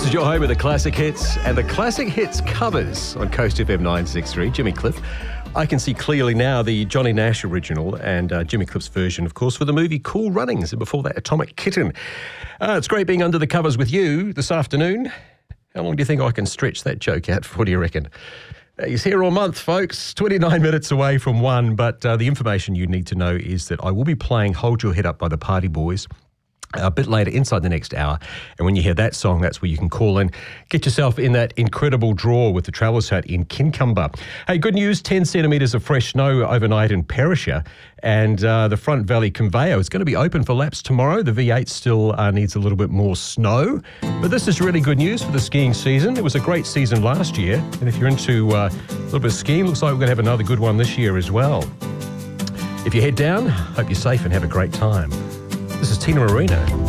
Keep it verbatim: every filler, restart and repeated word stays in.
is your home of the classic hits and the classic hits covers on Coast F M nine sixty-three. Jimmy Cliff. I can see clearly now the Johnny Nash original and uh, Jimmy Cliff's version, of course, for the movie Cool Runnings, and before that, Atomic Kitten. Uh, it's great being under the covers with you this afternoon. How long do you think I can stretch that joke out for? What do you reckon? Uh, he's here all month, folks. twenty-nine minutes away from one, but uh, the information you need to know is that I will be playing Hold Your Head Up by the Party Boys a bit later inside the next hour. And when you hear that song, that's where you can call in, get yourself in that incredible draw with the Traveller's Hut in Kincumber. Hey, good news, ten centimetres of fresh snow overnight in Perisher, and uh, the Front Valley Conveyor is going to be open for laps tomorrow. The V eight still uh, needs a little bit more snow, but this is really good news for the skiing season. It was a great season last year, and if you're into uh, a little bit of skiing, looks like we're going to have another good one this year as well. If you head down, hope you're safe and have a great time. This is Tina Marino.